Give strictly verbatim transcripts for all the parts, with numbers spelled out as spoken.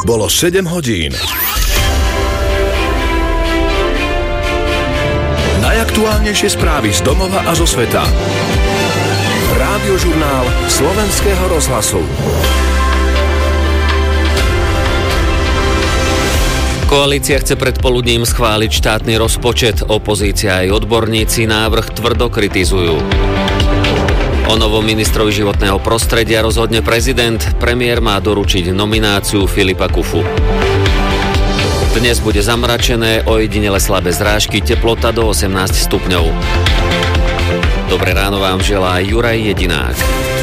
Bolo sedem hodín. Najaktuálnejšie správy z domova a zo sveta. Rádiožurnál Slovenského rozhlasu. Koalícia chce predpoludním schváliť štátny rozpočet. Opozícia aj odborníci návrh tvrdo kritizujú. O novom ministrovi životného prostredia rozhodne prezident. Premiér má doručiť nomináciu Filipa Kufu. Dnes bude zamračené, ojedinele slabé zrážky, teplota do osemnásť stupňov. Dobré ráno vám želá Juraj Jedinák.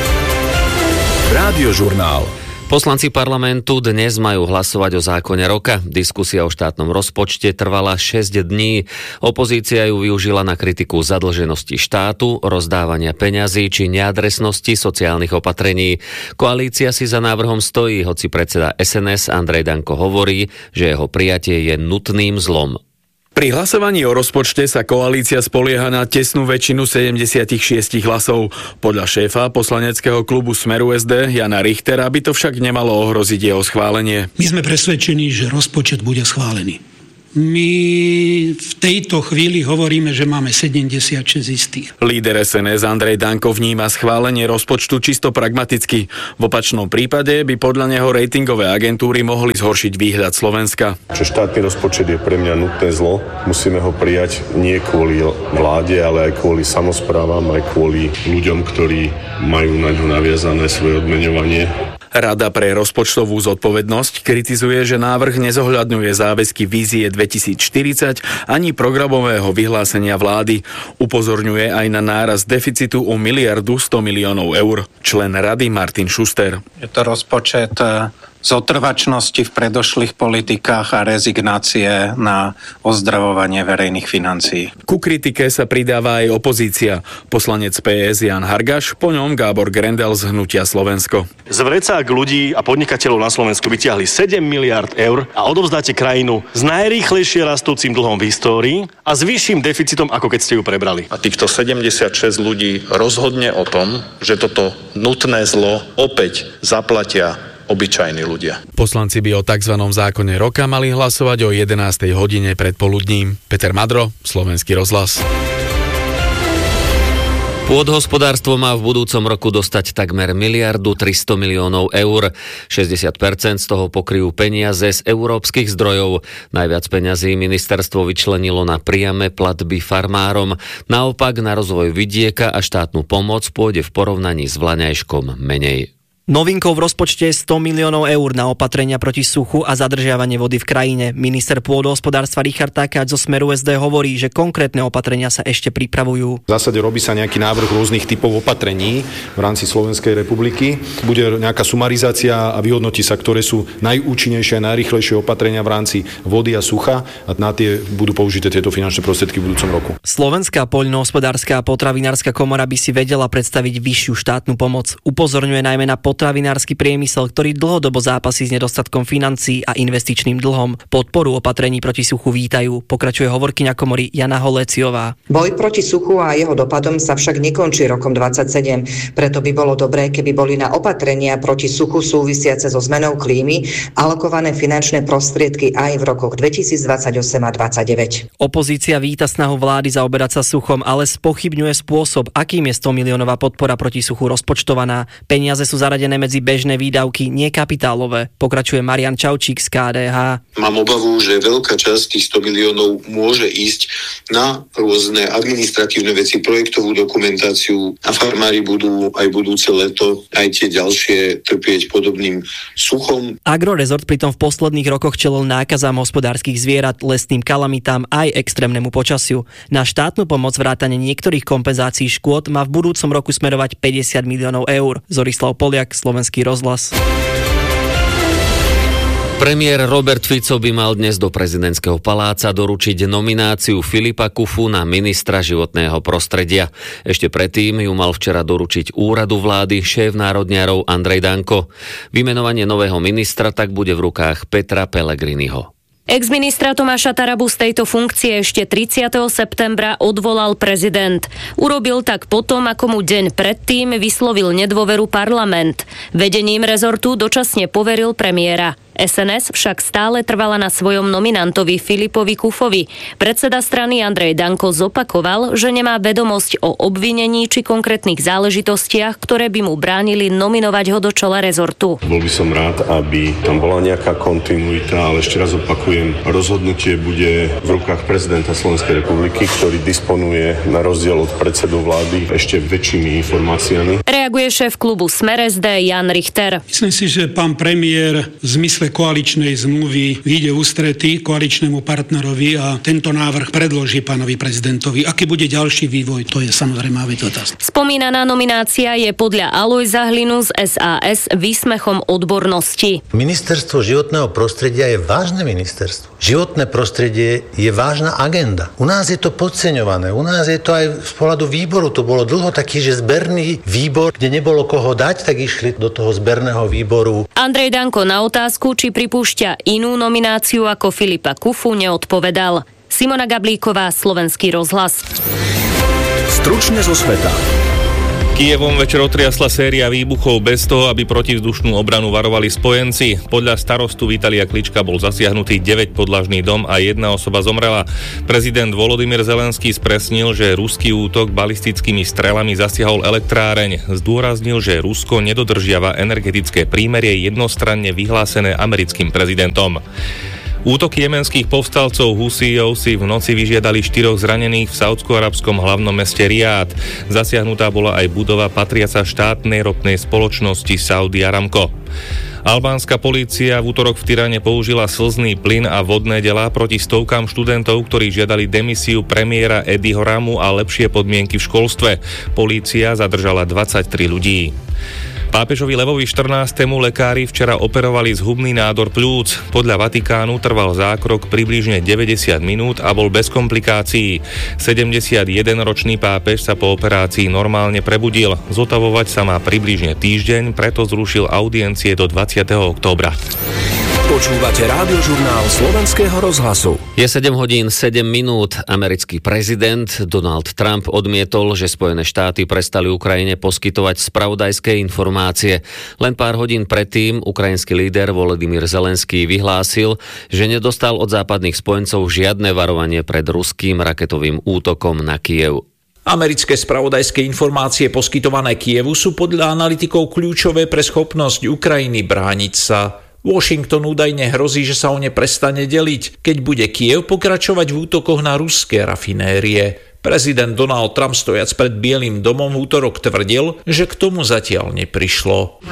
Rádiožurnál. Poslanci parlamentu dnes majú hlasovať o zákone roka. Diskusia o štátnom rozpočte trvala šesť dní. Opozícia ju využila na kritiku zadlženosti štátu, rozdávania peňazí či neadresnosti sociálnych opatrení. Koalícia si za návrhom stojí, hoci predseda es en es Andrej Danko hovorí, že jeho prijatie je nutným zlom. Pri hlasovaní o rozpočte sa koalícia spolieha na tesnú väčšinu sedemdesiatšesť hlasov. Podľa šéfa poslaneckého klubu Smeru es dé Jana Richtera by to však nemalo ohroziť jeho schválenie. My sme presvedčení, že rozpočet bude schválený. My v tejto chvíli hovoríme, že máme sedemdesiatšesť istých. Líder es en es Andrej Danko vníma schválenie rozpočtu čisto pragmaticky. V opačnom prípade by podľa neho ratingové agentúry mohli zhoršiť výhľad Slovenska. Že štátny rozpočet je pre mňa nutné zlo, musíme ho prijať nie kvôli vláde, ale aj kvôli samosprávam, aj kvôli ľuďom, ktorí majú na ňu naviazané svoje odmeňovanie. Rada pre rozpočtovú zodpovednosť kritizuje, že návrh nezohľadňuje záväzky vízie dvetisícštyridsať ani programového vyhlásenia vlády. Upozorňuje aj na nárast deficitu o miliardu sto miliónov eur. Člen rady Martin Šuster. Je to rozpočet zotrvačnosti v predošlých politikách a rezignácie na ozdravovanie verejných financií. Ku kritike sa pridáva aj opozícia. Poslanec pé es Jan Hargaš, po ňom Gábor Grendel z Hnutia Slovensko. Z vrecák ľudí a podnikateľov na Slovensku vytiahli sedem miliárd eur a odovzdáte krajinu s najrýchlejšie rastúcim dlhom v histórii a s vyšším deficitom, ako keď ste ju prebrali. A týchto sedemdesiatšesť ľudí rozhodne o tom, že toto nutné zlo opäť zaplatia obyčajní ľudia. Poslanci by o tzv. Zákone roka mali hlasovať o jedenástej hodine predpoludním. Peter Madro, Slovenský rozhlas. Pôdohospodárstvo má v budúcom roku dostať takmer miliardu tristo miliónov eur. šesťdesiat percent z toho pokryjú peniaze z európskych zdrojov. Najviac peňazí ministerstvo vyčlenilo na priame platby farmárom. Naopak na rozvoj vidieka a štátnu pomoc pôjde v porovnaní s vlaňajškom menej. Novinkou v rozpočte je sto miliónov eur na opatrenia proti suchu a zadržiavanie vody v krajine. Minister pôdohospodárstva Richard Takáč zo Smeru es dé hovorí, že konkrétne opatrenia sa ešte pripravujú. V zásade robí sa nejaký návrh rôznych typov opatrení v rámci Slovenskej republiky. Bude nejaká sumarizácia a vyhodnotí sa, ktoré sú najúčinnejšie a najrýchlejšie opatrenia v rámci vody a sucha a na tie budú použité tieto finančné prostriedky v budúcom roku. Slovenská poľnohospodárska a potravinárska komora by si vedela predstaviť vyššiu štátnu pomoc. Upozorňuje najmä na potravinársky priemysel, ktorý dlhodobo zápasí s nedostatkom financií a investičným dlhom. Podporu opatrení proti suchu vítajú, pokračuje hovorkyňa komory Jana Holeciová. Boj proti suchu a jeho dopadom sa však nekončí rokom dvadsaťsedem, preto by bolo dobré, keby boli na opatrenia proti suchu súvisiace so zmenou klímy alokované finančné prostriedky aj v rokoch dvetisícdvadsaťosem a dvadsaťdeväť. Opozícia víta snahu vlády zaoberať sa suchom, ale spochybňuje spôsob, akým je sto miliónová podpora proti suchu rozpočtovaná. Peniaze sú zaradené medzi bežné výdavky, nie kapitálové. Pokračuje Marian Čaučík z ká dé há. Mám obavu, že veľká časť tých sto miliónov môže ísť na rôzne administratívne veci, projektovú dokumentáciu a farmári budú aj budúce leto, aj tie ďalšie trpieť podobným suchom. Agrorezort pritom v posledných rokoch čelil nákazám hospodárskych zvierat, lesným kalamitám aj extrémnemu počasiu. Na štátnu pomoc vrátane niektorých kompenzácií škôd má v budúcom roku smerovať päťdesiat miliónov eur. Zorislav Poliak, Slovenský rozhlas. Premiér Robert Fico by mal dnes do prezidentského paláca doručiť nomináciu Filipa Kufu na ministra životného prostredia. Ešte predtým ju mal včera doručiť úradu vlády šéf národniarov Andrej Danko. Vymenovanie nového ministra tak bude v rukách Petra Pellegriniho. Ex-ministra Tomáša Tarabu z tejto funkcie ešte tridsiateho septembra odvolal prezident. Urobil tak potom, ako mu deň predtým vyslovil nedôveru parlament. Vedením rezortu dočasne poveril premiéra. es en es však stále trvala na svojom nominantovi Filipovi Kufovi. Predseda strany Andrej Danko zopakoval, že nemá vedomosť o obvinení či konkrétnych záležitostiach, ktoré by mu bránili nominovať ho do čela rezortu. Bol by som rád, aby tam bola nejaká kontinuita, ale ešte raz opakujem, rozhodnutie bude v rukách prezidenta Slovenskej republiky, ktorý disponuje na rozdiel od predsedu vlády ešte väčšími informáciami. Reaguje šéf klubu Smer es dé Jan Richter. Myslím si, že pán premiér v zmysle koaličnej zmluvy vyjde ústrety koaličnému partnerovi a tento návrh predloží pánovi prezidentovi. Aký bude ďalší vývoj, to je samozrejme otázka. Spomínaná nominácia je podľa Alojza Hlinu z es a es výsmechom odbornosti. Ministerstvo životného prostredia je vážne ministerstvo. Životné prostredie je vážna agenda. U nás je to podceňované. U nás je to aj z pohľadu výboru. To bolo dlho taký, že zberný výbor, kde nebolo koho dať, tak išli do toho zberného výboru. Andrej Danko na otázku, či pripúšťa inú nomináciu ako Filipa Kufu, neodpovedal. Simona Gablíková, Slovenský rozhlas. Stručne zo sveta. Kyjevom večer otriasla séria výbuchov bez toho, aby protivzdušnú obranu varovali spojenci. Podľa starostu Vitalia Klička bol zasiahnutý deväťpodlažný dom a jedna osoba zomrela. Prezident Volodymyr Zelenský spresnil, že ruský útok balistickými strelami zasiahol elektráreň. Zdôraznil, že Rusko nedodržiava energetické prímerie jednostranne vyhlásené americkým prezidentom. Útoky jemenských povstalcov Husijov si v noci vyžiadali štyroch zranených v saúdsko-arabskom hlavnom meste Riad. Zasiahnutá bola aj budova patriaca štátnej ropnej spoločnosti Saudi Aramco. Albánska polícia v útorok v Tirane použila slzný plyn a vodné delá proti stovkám študentov, ktorí žiadali demisiu premiéra Ediho Ramu a lepšie podmienky v školstve. Polícia zadržala dvadsaťtri ľudí. Pápežovi Levovi štrnástemu lekári včera operovali zhubný nádor pľúc. Podľa Vatikánu trval zákrok približne deväťdesiat minút a bol bez komplikácií. sedemdesiatjedenročný pápež sa po operácii normálne prebudil. Zotavovať sa má približne týždeň, preto zrušil audiencie do dvadsiateho októbra. Počúvate rádiožurnál Slovenského rozhlasu. Je sedem hodín sedem minút. Americký prezident Donald Trump odmietol, že Spojené štáty prestali Ukrajine poskytovať spravodajské informácie. Len pár hodín predtým ukrajinský líder Volodymyr Zelenský vyhlásil, že nedostal od západných spojencov žiadne varovanie pred ruským raketovým útokom na Kyjev. Americké spravodajské informácie poskytované Kyjevu sú podľa analytikov kľúčové pre schopnosť Ukrajiny brániť sa. Washington údajne hrozí, že sa o ne prestane deliť, keď bude Kyjev pokračovať v útokoch na ruské rafinérie. Prezident Donald Trump stojac pred Bielým domom v útorok tvrdil, že k tomu zatiaľ neprišlo.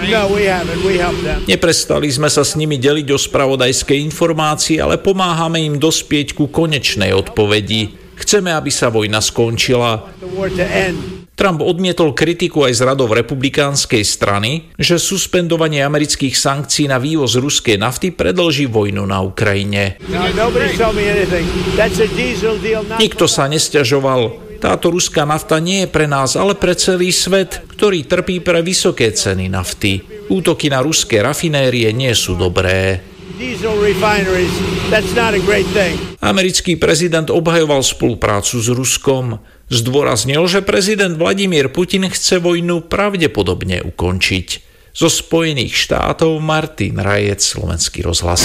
Neprestali sme sa s nimi deliť o spravodajské informácie, ale pomáhame im dospieť ku konečnej odpovedi. Chceme, aby sa vojna skončila. Trump odmietol kritiku aj z radov republikánskej strany, že suspendovanie amerických sankcií na vývoz ruskej nafty predĺži vojnu na Ukrajine. Nikto sa nesťažoval. Táto ruská nafta nie je pre nás, ale pre celý svet, ktorý trpí pre vysoké ceny nafty. Útoky na ruské rafinérie nie sú dobré. Americký prezident obhajoval spoluprácu s Ruskom. Zdôraznil, že prezident Vladimír Putin chce vojnu pravdepodobne ukončiť. Zo Spojených štátov Martin Rajec, Slovenský rozhlas.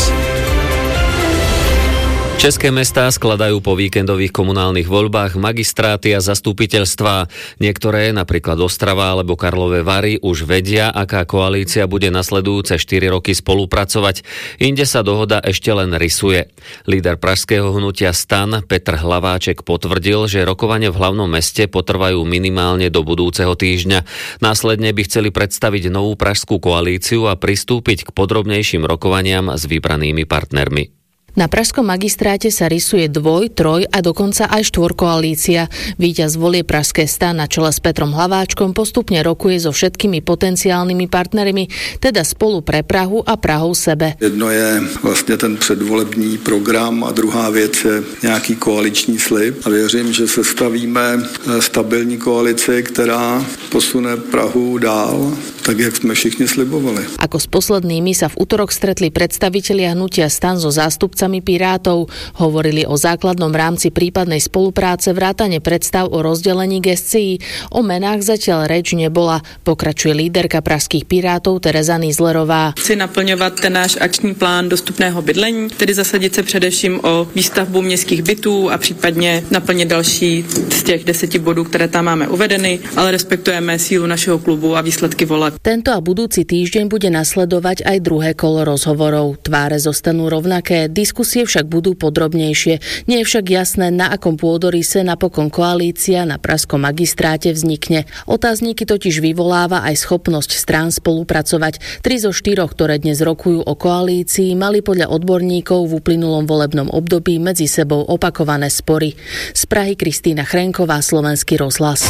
České mestá skladajú po víkendových komunálnych voľbách magistráty a zastupiteľstvá. Niektoré, napríklad Ostrava alebo Karlové Vary, už vedia, aká koalícia bude nasledujúce štyri roky spolupracovať. Inde sa dohoda ešte len rysuje. Líder pražského hnutia STAN Petr Hlaváček potvrdil, že rokovania v hlavnom meste potrvajú minimálne do budúceho týždňa. Následne by chceli predstaviť novú pražskú koalíciu a pristúpiť k podrobnejším rokovaniam s vybranými partnermi. Na pražskom magistráte sa rysuje dvoj, troj a dokonca aj štvorkoalícia. Víťaz volie pražské STAN na čele s Petrom Hlaváčkom postupne rokuje so všetkými potenciálnymi partnermi, teda Spolu pre Prahu a Prahou sebe. Jedno je vlastně ten předvolební program a druhá věc je nějaký koaliční slib. A věřím, že sestavíme stabilní koalici, která posune Prahu dál tak jak sme všichni slibovali. Ako s poslednými sa v utorok stretli predstavitelia hnutia STAN so zástupcami Pirátov. Hovorili o základnom rámci prípadnej spolupráce, vrátane predstav o rozdelení gescií. O menách zatiaľ reč nebola. Pokračuje líderka pražských Pirátov Tereza Nýzlerová. Chci naplňovat ten náš akční plán dostupného bydlení, tedy zasadit se především o výstavbu městských bytů a případně naplnit další z těch deseti bodů, které tam máme uvedeny, ale respektujeme sílu našeho klubu a výsledky voleb. Tento a budúci týždeň bude nasledovať aj druhé kolo rozhovorov. Tváre zostanú rovnaké, diskusie však budú podrobnejšie. Nie je však jasné, na akom pôdoryse napokon koalícia na pražskom magistráte vznikne. Otázniky totiž vyvoláva aj schopnosť strán spolupracovať. Tri zo štyroch, ktoré dnes rokujú o koalícii, mali podľa odborníkov v uplynulom volebnom období medzi sebou opakované spory. Z Prahy Kristína Chrenková, Slovenský rozhlas.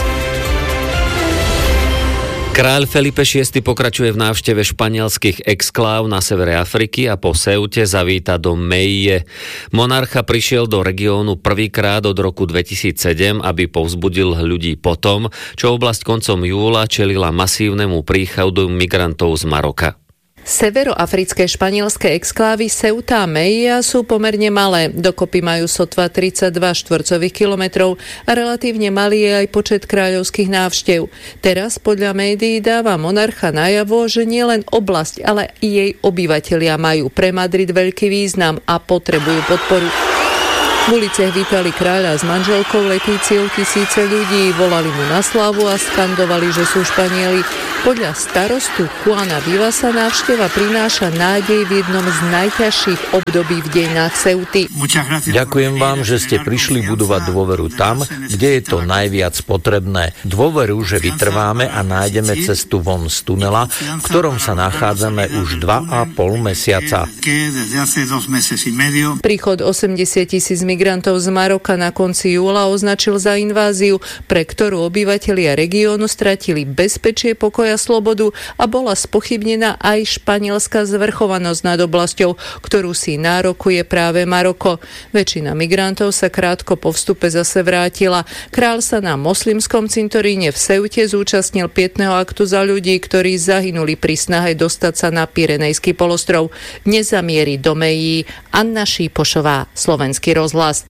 Kráľ Felipe šiesty pokračuje v návšteve španielských exkláv na severe Afriky a po Ceute zavíta do Melille. Monarcha prišiel do regiónu prvýkrát od roku dvetisícsedem, aby povzbudil ľudí po tom, čo oblasť koncom júla čelila masívnemu príchodu migrantov z Maroka. Severoafrické španielské exklávy Ceuta a Melilla sú pomerne malé. Dokopy majú sotva tridsaťdva štvorcových kilometrov a relatívne malý je aj počet kráľovských návštev. Teraz podľa médií dáva monarcha najavo, že nielen oblasť, ale i jej obyvatelia majú pre Madrid veľký význam a potrebujú podporu. V uliciach vítali kráľa s manželkou Letíciou tisíce ľudí, volali mu na slávu a skandovali, že sú Španieli. Podľa starostu Juana Vivasa návšteva prináša nádej v jednom z najťažších období v dejinách Ceuty. Ďakujem vám, že ste prišli budovať dôveru tam, kde je to najviac potrebné. Dôveru, že vytrváme a nájdeme cestu von z tunela, v ktorom sa nachádzame už dva a pol mesiaca. Príchod osemdesiat tisíc migrantov z Maroka na konci júla označil za inváziu, pre ktorú obyvatelia regiónu stratili bezpečie, pokoj a slobodu a bola spochybnená aj španielská zvrchovanosť nad oblasťou, ktorú si nárokuje práve Maroko. Väčšina migrantov sa krátko po vstupe zase vrátila. Kráľ sa na moslimskom cintoríne v Ceute zúčastnil pietného aktu za ľudí, ktorí zahynuli pri snahe dostať sa na Pyrenejský polostrov. Dnes zamierí do Melilly. Anna Šípošová, Slovenský rozhlas.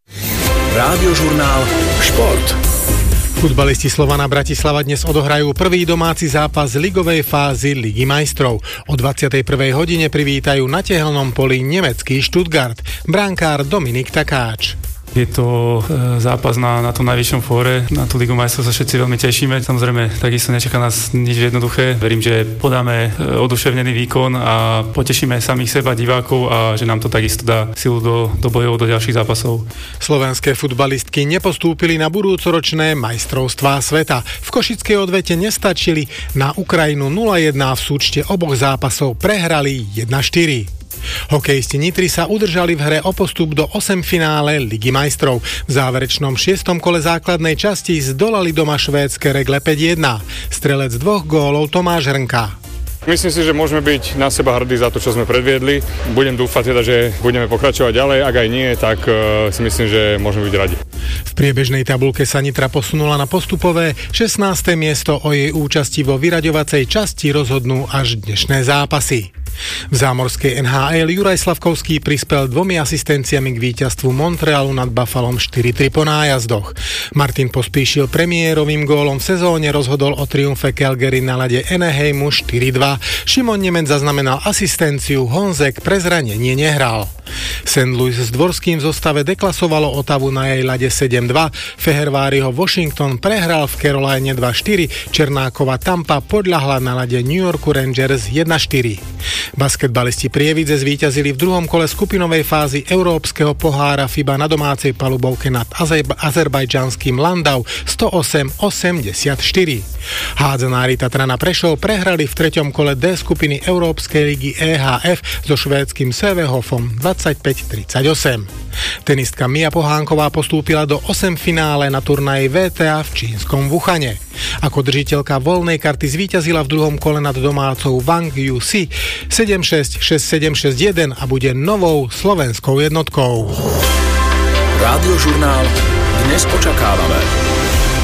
Rádiožurnál Šport. Futbalisti Slovana Bratislava dnes odohrajú prvý domáci zápas ligovej fázy Ligy majstrov. O dvadsiatej prvej hodine privítajú na tehelnom poli nemecký Stuttgart. Brankár Dominik Takáč. Je to zápas na, na tom najvyššom fóre, na tú Ligu majstrov sa všetci veľmi tešíme. Samozrejme, takisto nečaká nás nič jednoduché. Verím, že podáme oduševnený výkon a potešíme samých seba, divákov a že nám to takisto dá silu do, do bojov, do ďalších zápasov. Slovenské futbalistky nepostúpili na budúcoročné majstrovstvá sveta. V košickej odvete nestačili. Na Ukrajinu nula jedna v súčte oboch zápasov prehrali jedna štyri. Hokejisti Nitry sa udržali v hre o postup do osemfinále Ligy majstrov. V záverečnom šiestom kole základnej časti zdolali doma švédske Regle päť jedna. Strelec dvoch gólov Tomáš Hrnka. Myslím si, že môžeme byť na seba hrdí za to, čo sme predviedli. Budem dúfať teda, že budeme pokračovať ďalej. Ak aj nie, tak uh, si myslím, že môžeme byť radi. V priebežnej tabuľke sa Nitra posunula na postupové šestnáste miesto. O jej účasti vo vyraďovacej časti rozhodnú až dnešné zápasy. V zámorskej en há el Juraj Slavkovský prispel dvomi asistenciami k víťazstvu Montrealu nad Buffalom štyri tri po nájazdoch. Martin Pospíšil premiérovým gólom v sezóne rozhodol o triumfe Calgary na ľade Anaheimu štyri dva. Šimon Nemec zaznamenal asistenciu, Honzek pre zranenie nehral. Saint Louis s Dvorským v zostave deklasovalo Ottawu na jej ľade sedem dva. Feherváriho Washington prehral v Caroline dva štyri. Černákova Tampa podľahla na ľade New Yorku Rangers jedna štyri. Basketbalisti Prievidze zvíťazili v druhom kole skupinovej fázy Európskeho pohára FIBA na domácej palubovke nad Azerb- azerbajdžanským Landau sto osem osemdesiatštyri. Hádzanári Tatrana Prešov prehrali v treťom kole D skupiny Európskej ligy é há ef so švédskym Sävehofom dvadsaťpäť tridsaťosem. Tenistka Mia Pohánková postúpila do osemfinále na turnaji vé té á v čínskom Wuhane. Ako držiteľka voľnej karty zvíťazila v druhom kole nad domácou Wang Yusi sedem šesť, šesť sedem, šesť jeden a bude novou slovenskou jednotkou. Rádiožurnál Dnes očakávame.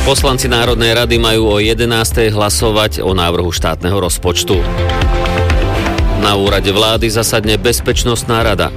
Poslanci Národnej rady majú o jedenástej hlasovať o návrhu štátneho rozpočtu. Na úrade vlády zasadne Bezpečnostná rada.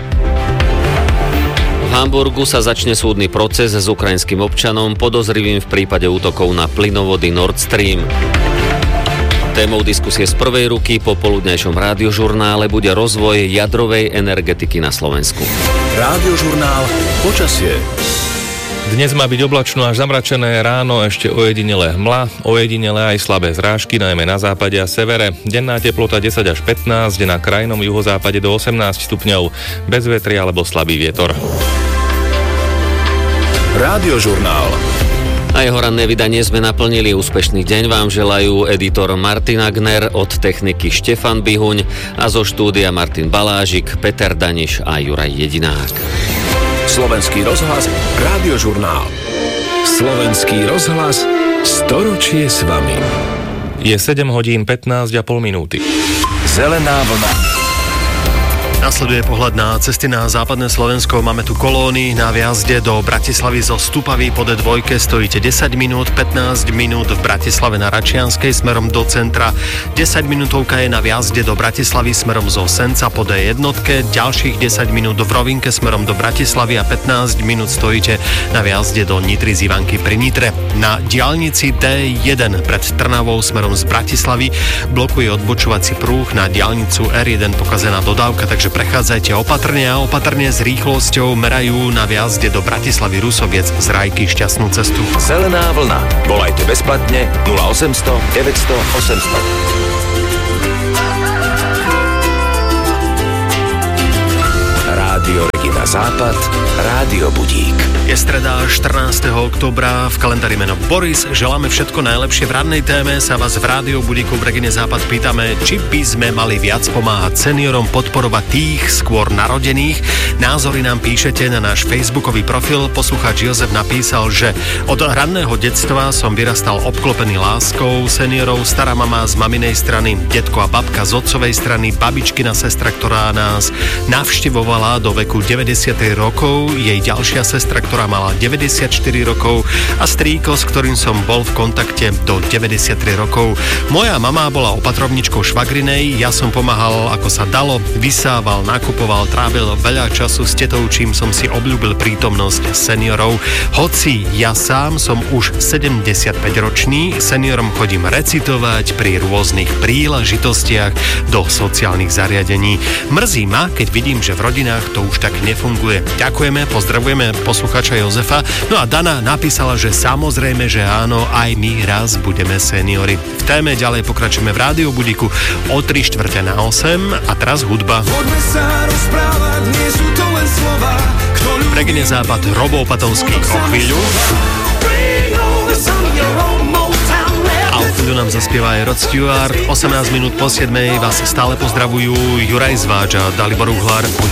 V Hamburgu sa začne súdny proces s ukrajinským občanom podozrivým v prípade útokov na plynovody Nord Stream. Témou diskusie z prvej ruky po poludnejšom rádiožurnále bude rozvoj jadrovej energetiky na Slovensku. Rádiožurnál počasie. Dnes má byť oblačno až zamračené, ráno ešte ojedinele hmla, ojedinele aj slabé zrážky, najmä na západe a severe. Denná teplota desať až pätnásť, na krajnom juhozápade do osemnásť stupňov, bez vetria alebo slabý vietor. Rádiožurnál. A jeho ranné vydanie sme naplnili. Úspešný deň vám želajú editor Martin Agner, od techniky Štefan Bihuň a zo štúdia Martin Balážik, Peter Daniš a Juraj Jedinák. Slovenský rozhlas, Rádiožurnál. Slovenský rozhlas, storočie s vami. Je sedem hodín pätnásť a pol minúty. Zelená vlna. Nasleduje pohľad na cesty na západné Slovensko. Máme tu kolóny na viazde do Bratislavy zo Stupavy po dé dva stojíte desať minút, pätnásť minút v Bratislave na Račianskej smerom do centra. desať minútovka je na viazde do Bratislavy smerom zo Senca po dé jedna, ďalších desať minút v Rovinke smerom do Bratislavy a pätnásť minút stojíte na viazde do Nitry z Ivanky pri Nitre. Na diaľnici dé jeden pred Trnavou smerom z Bratislavy blokuje odbočovací prúh, na diaľnicu er jeden pokazená dodávka, takže prechádzajte opatrne a opatrne s rýchlosťou merajú na viazde do Bratislavy Rusoviec z Rajky šťastnú cestu. Zelená vlna. Volajte bezplatne nula osemsto deväťsto osemsto. Rádio Regina Západ, Rádio Budík. Je streda štrnásteho októbra, v kalendári meno Boris. Želáme všetko najlepšie. V rannej téme sa vás v Rádiu Budíku v Regine Západ pýtame, či by sme mali viac pomáhať seniorom, podporovať tých skôr narodených. Názory nám píšete na náš facebookový profil. Poslucháč Jozef napísal, že od ranného detstva som vyrastal obklopený láskou seniorov. Stará mama z maminej strany, detko a babka z otcovej strany, babičkina sestra, ktorá nás navštivovala do veku deväťdesiat rokov, jej ďalšia sestra, ktorá mala deväťdesiatštyri rokov a strýko, s ktorým som bol v kontakte do deväťdesiattri rokov. Moja mama bola opatrovničkou švagrinej, ja som pomáhal ako sa dalo, vysával, nakupoval, trávil veľa času s tetou, čím som si obľúbil prítomnosť seniorov. Hoci ja sám som už sedemdesiatpäť ročný, seniorom chodím recitovať pri rôznych príležitostiach do sociálnych zariadení. Mrzí ma, keď vidím, že v rodinách to už tak nefunguje. Ďakujeme, pozdravujeme poslucháča Jozefa. No a Dana napísala, že samozrejme, že áno, aj my raz budeme seniori. V téme ďalej pokračujeme v Rádiu Budíku o tri štvrte na osem a teraz hudba. V Regine Západ Robo Opatovský o chvíľu. A o chvíľu nám zaspieva aj Rod Stewart. osemnásť minút po siedmej vás stále pozdravujú Juraj Zváč a Dalibor Uhlár. Buď